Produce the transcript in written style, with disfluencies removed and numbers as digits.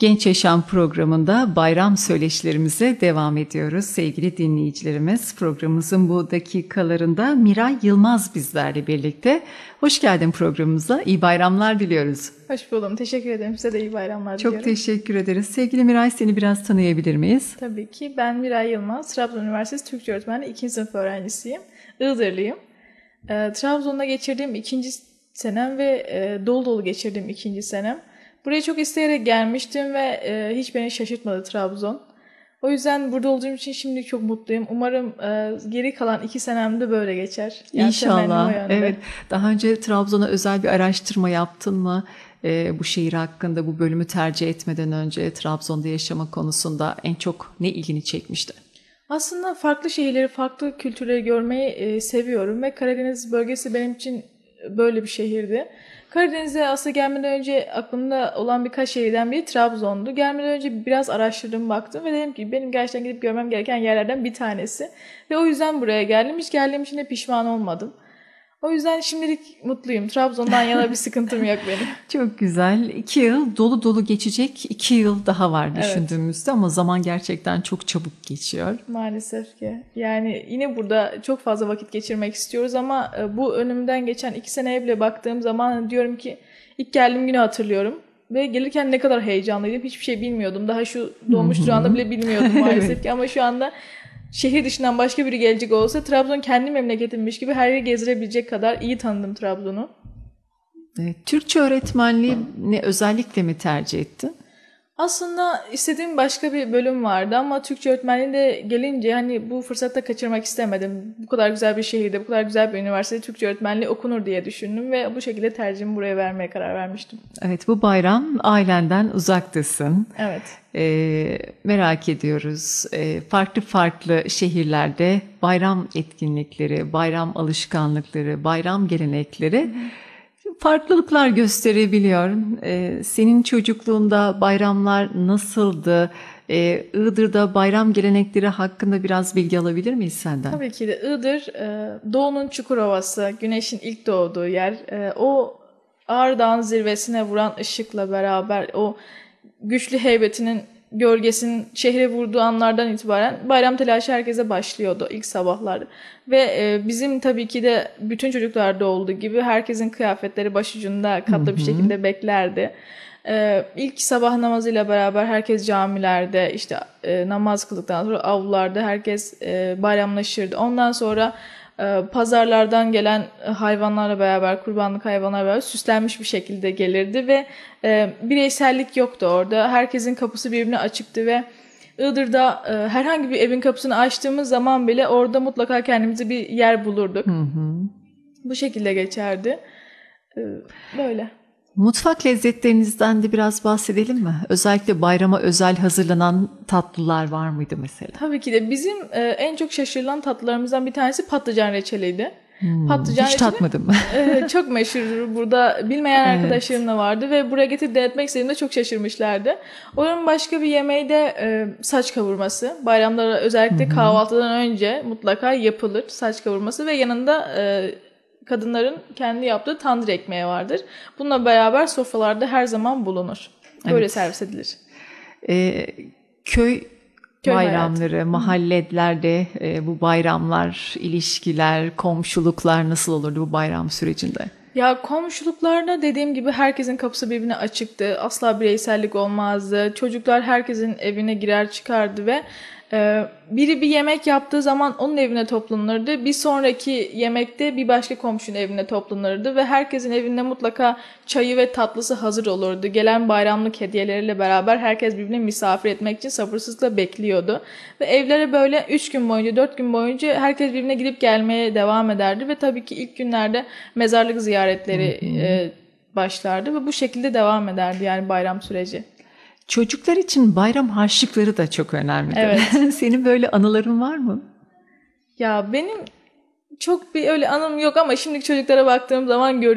Genç Yaşam programında bayram söyleşilerimize devam ediyoruz sevgili dinleyicilerimiz. Programımızın bu dakikalarında Miray Yılmaz bizlerle birlikte. Hoş geldin programımıza. İyi bayramlar diliyoruz. Hoş buldum. Teşekkür ederim. Size de iyi bayramlar Çok diliyorum. teşekkür ederiz. Sevgili Miray, seni biraz tanıyabilir miyiz? Tabii ki. Ben Miray Yılmaz. Trabzon Üniversitesi Türkçe Öğretmenliği 2. sınıf öğrencisiyim. Iğdırlıyım. Trabzon'da geçirdiğim 2. senem ve dolu dolu geçirdiğim 2. senem. Buraya çok isteyerek gelmiştim ve hiç beni şaşırtmadı Trabzon. O yüzden burada olduğum için şimdi çok mutluyum. Umarım geri kalan 2 senem de böyle geçer. Yani İnşallah. Evet. Daha önce Trabzon'a özel bir araştırma yaptın mı? Bu şehir hakkında, bu bölümü tercih etmeden önce Trabzon'da yaşama konusunda en çok ne ilgini çekmişti? Aslında farklı şehirleri, farklı kültürleri görmeyi seviyorum ve Karadeniz bölgesi benim için böyle bir şehirdi. Karadeniz'e aslında gelmeden önce aklımda olan birkaç şehirden biri Trabzon'du. Gelmeden önce biraz araştırdım, baktım ve dedim ki benim gerçekten gidip görmem gereken yerlerden bir tanesi. Ve o yüzden buraya geldim. Hiç geldiğim için de pişman olmadım. O yüzden şimdilik mutluyum. Trabzon'dan yana bir sıkıntım yok benim. Çok güzel. 2 yıl dolu dolu geçecek. 2 yıl daha var düşündüğümüzde ama zaman gerçekten çok çabuk geçiyor. Maalesef ki. Yani yine burada çok fazla vakit geçirmek istiyoruz ama bu önümden geçen 2 seneye bile baktığım zaman diyorum ki ilk geldiğim günü hatırlıyorum. Ve gelirken ne kadar heyecanlıydım. Hiçbir şey bilmiyordum. Daha şu doğmuş durağında bile bilmiyordum maalesef ki. Ama şu anda şehir dışından başka biri gelecek olsa Trabzon kendi memleketimmiş gibi her yeri gezdirebilecek kadar iyi tanıdım Trabzon'u. Türkçe öğretmenliğini özellikle mi tercih ettin? Aslında istediğim başka bir bölüm vardı ama Türkçe öğretmenliğine gelince hani bu fırsatı da kaçırmak istemedim. Bu kadar güzel bir şehirde, bu kadar güzel bir üniversitede Türkçe öğretmenliği okunur diye düşündüm ve bu şekilde tercihimi buraya vermeye karar vermiştim. Evet, bu bayram ailenden uzaktasın. Evet. Merak ediyoruz. Farklı farklı şehirlerde bayram etkinlikleri, bayram alışkanlıkları, bayram gelenekleri farklılıklar gösterebiliyor. Senin çocukluğunda bayramlar nasıldı? Iğdır'da bayram gelenekleri hakkında biraz bilgi alabilir miyiz senden? Tabii ki de Iğdır, doğunun Çukurova'sı, güneşin ilk doğduğu yer. O Ağrı Dağı'nın zirvesine vuran ışıkla beraber o güçlü heybetinin gölgesinin şehre vurduğu anlardan itibaren bayram telaşı herkese başlıyordu ilk sabahlarda. Ve bizim tabii ki de bütün çocuklarda olduğu gibi herkesin kıyafetleri başucunda katlı bir şekilde beklerdi. İlk sabah namazıyla beraber herkes camilerde işte namaz kıldıktan sonra avlularda herkes bayramlaşırdı. Ondan sonra pazarlardan gelen hayvanlarla beraber, kurbanlık hayvanlarla beraber süslenmiş bir şekilde gelirdi ve bireysellik yoktu orada. Herkesin kapısı birbirine açıktı ve Iğdır'da herhangi bir evin kapısını açtığımız zaman bile orada mutlaka kendimize bir yer bulurduk. Bu şekilde geçerdi. Böyle. Mutfak lezzetlerinizden de biraz bahsedelim mi? Özellikle bayrama özel hazırlanan tatlılar var mıydı mesela? Tabii ki de bizim en çok şaşırılan tatlılarımızdan bir tanesi patlıcan reçeliydi. Patlıcan hiç tatmadım. Çok meşhur. Burada bilmeyen arkadaşlarım da vardı ve buraya getirip denetmek istediğimde çok şaşırmışlardı. Onun başka bir yemeği de saç kavurması. Bayramlarda özellikle kahvaltıdan önce mutlaka yapılır saç kavurması ve yanında kadınların kendi yaptığı tandır ekmeği vardır. Bununla beraber sofralarda her zaman bulunur. Böyle servis edilir. Köy bayramları, hayatı. mahallelerde bu bayramlar, ilişkiler, komşuluklar nasıl olurdu bu bayram sürecinde? Ya komşuluklarda dediğim gibi herkesin kapısı birbirine açıktı. Asla bireysellik olmazdı. Çocuklar herkesin evine girer çıkardı ve biri bir yemek yaptığı zaman onun evine toplanırdı. Bir sonraki yemekte bir başka komşunun evine toplanırdı ve herkesin evinde mutlaka çayı ve tatlısı hazır olurdu. Gelen bayramlık hediyeleriyle beraber herkes birbirini misafir etmek için sabırsızlıkla bekliyordu. Ve evlere böyle 3 gün boyunca, 4 gün boyunca herkes birbirine gidip gelmeye devam ederdi ve tabii ki ilk günlerde mezarlık ziyaretleri başlardı ve bu şekilde devam ederdi yani bayram süreci. Çocuklar için bayram harçlıkları da çok önemli. Evet. Senin böyle anıların var mı? Ya benim çok bir öyle anım yok ama şimdiki çocuklara baktığım zaman görüyorum.